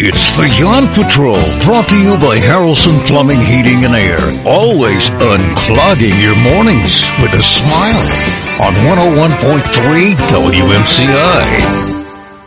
It's the Yacht Patrol, brought to you by Harrelson Plumbing, Heating, and Air. Always unclogging your mornings with a smile on 101.3 WMCI.